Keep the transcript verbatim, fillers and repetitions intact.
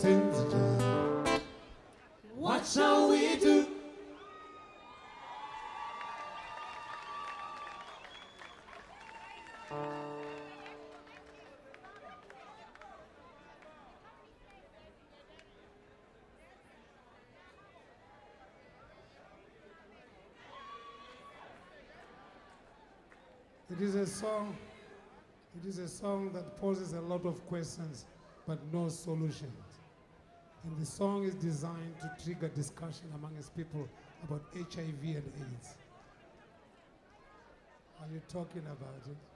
What shall we do? It is a song, it is a song that poses a lot of questions, but no solutions. And the song is designed to trigger discussion among its people about H I V and AIDS. Are you talking about it?